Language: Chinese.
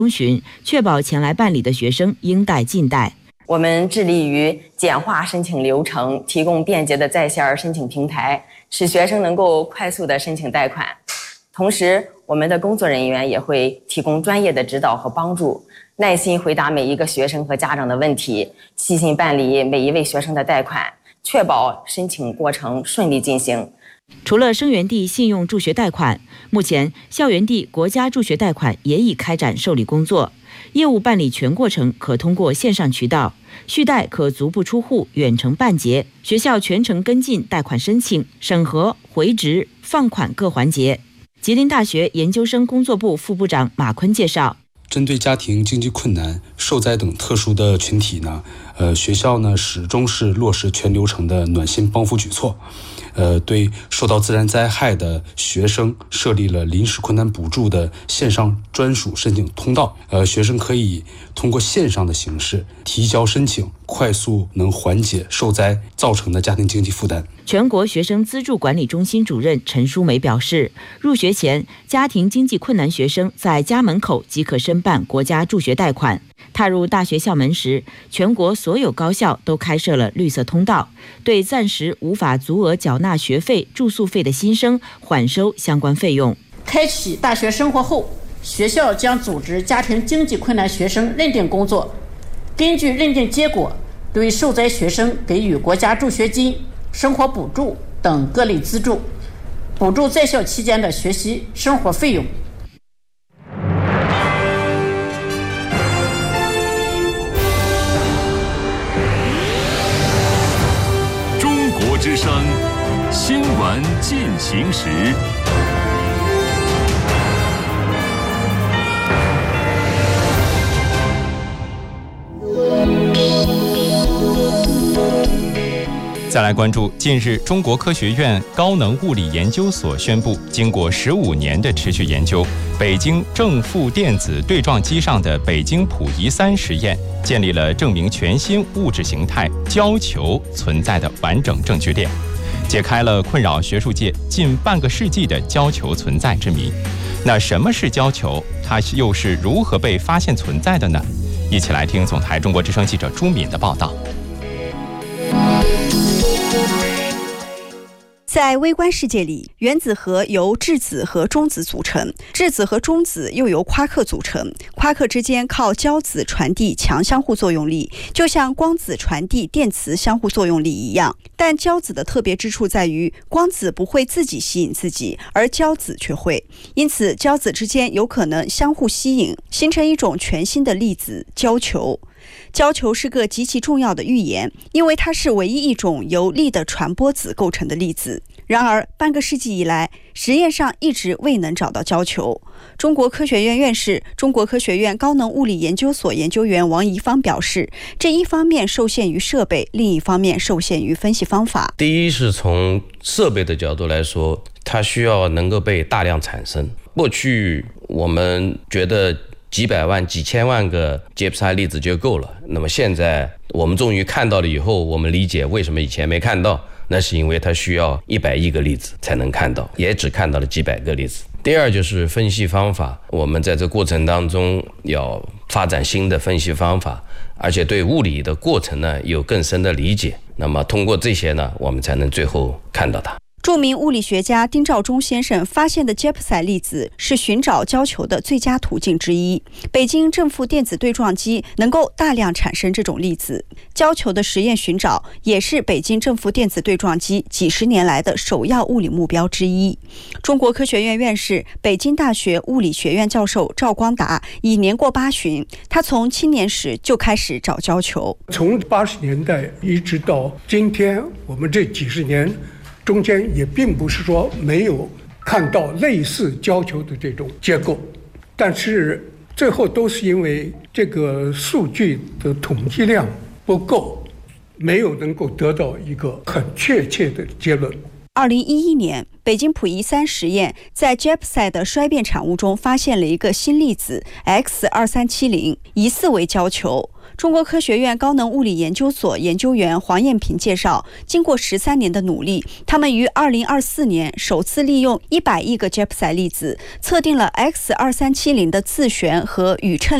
遵循，确保前来办理的学生应贷尽贷。 我们致力于简化申请流程，提供便捷的在线申请平台，使学生能够快速的申请贷款。同时，我们的工作人员也会提供专业的指导和帮助，耐心回答每一个学生和家长的问题，细心办理每一位学生的贷款，确保申请过程顺利进行。 除了生源地信用助学贷款，目前校园地国家助学贷款也已开展受理工作，业务办理全过程可通过线上渠道，续贷可足不出户远程办结，学校全程跟进贷款申请、审核、回执、放款各环节。吉林大学研究生工作部副部长马坤介绍， 针对家庭经济困难、受灾等特殊的群体呢，学校呢始终是落实全流程的暖心帮扶举措。对受到自然灾害的学生设立了临时困难补助的线上专属申请通道，学生可以通过线上的形式提交申请，快速能缓解受灾造成的家庭经济负担。 全国学生资助管理中心主任陈淑梅表示，入学前家庭经济困难学生在家门口即可申办国家助学贷款，踏入大学校门时，全国所有高校都开设了绿色通道，对暂时无法足额缴纳学费、住宿费的新生缓收相关费用。 开启大学生活后，学校将组织家庭经济困难学生认定工作，根据认定结果，对受灾学生给予国家助学金、生活补助等各类资助，补助在校期间的学习生活费用。 中国之声新闻进行时。 再来关注，近日中国科学院高能物理研究所宣布，经过15年的持续研究，北京正负电子对撞机上的北京溥仪3实验建立了证明全新物质形态胶球存在的完整证据链，解开了困扰学术界近半个世纪的胶球存在之谜。那什么是胶球？它又是如何被发现存在的呢？一起来听总台中国之声记者朱敏的报道。 在微观世界里，原子核由质子和中子组成，质子和中子又由夸克组成，夸克之间靠胶子传递强相互作用力，就像光子传递电磁相互作用力一样。但胶子的特别之处在于，光子不会自己吸引自己，而胶子却会，因此胶子之间有可能相互吸引，形成一种全新的粒子胶球。胶球是个极其重要的预言，因为它是唯一一种由力的传播子构成的粒子。然而，半个世纪以来，实验上一直未能找到胶球。中国科学院院士、中国科学院高能物理研究所研究员王贻芳表示，这一方面受限于设备，另一方面受限于分析方法。 第一是从设备的角度来说，它需要能够被大量产生。过去我们觉得几百万、几千万个杰普赛粒子就够了，那么现在我们终于看到了以后，我们理解为什么以前没看到，那是因为它需要100亿个粒子才能看到，也只看到了几百个粒子。第二就是分析方法，我们在这过程当中要发展新的分析方法，而且对物理的过程呢有更深的理解，那么通过这些呢，我们才能最后看到它。 著名物理学家丁肇中先生发现的杰普赛粒子是寻找胶球的最佳途径之一。北京正负电子对撞机能够大量产生这种粒子，胶球的实验寻找也是北京正负电子对撞机几十年来的首要物理目标之一。中国科学院院士、北京大学物理学院教授赵光达已年过80旬，他从青年时就开始找胶球。 从80年代一直到今天，我们这几十年中间也并不是说没有看到类似胶球的这种结构，但是最后都是因为这个数据的统计量不够，没有能够得到一个很确切的结论。 2011年，北京溥仪3实验在杰普赛的衰变产物中发现了一个新粒子 X2370，疑似为胶球。 中国科学院高能物理研究所研究员黄艳平介绍，经过13年的努力，他们于2024年首次利用100亿个 JEPSI 粒子测定了X2370的自旋和宇称